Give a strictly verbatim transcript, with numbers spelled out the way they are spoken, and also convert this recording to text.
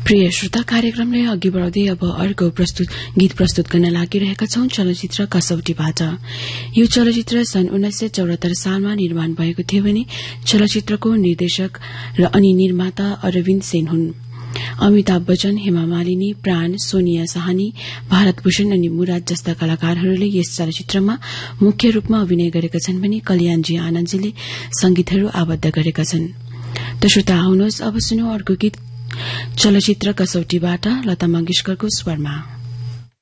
प्रिय श्रोता, कार्यक्रमले अघि बढ़ाउँदै अब अर्को प्रस्तुत गीत प्रस्तुत गर्न लागिरहेका छौं चलचित्र कसौटीबाट। यो चलचित्र सन् उन्नाइस सय चौरात्तर सालमा निर्माण भएको थियो भने चलचित्रको निर्देशक र अनि निर्माता अरविन्द सेन हुन्। अमिताभ बच्चन, हेमा मालिनी, प्राण, सोनिया साहनी, भारत भूषण अनि मुराद जस्ता कलाकारहरूले यस चलचित्रमा मुख्य रूपमा अभिनय गरेका छन् भने कल्याणजी आनन्दजीले संगीतहरू आबद्ध गरेका छन्। त श्रोता, आउनुहोस् अब सुनौ अर्को गीत चलचित्र कसौटीबाट लता मंगेशकरको स्वरमा।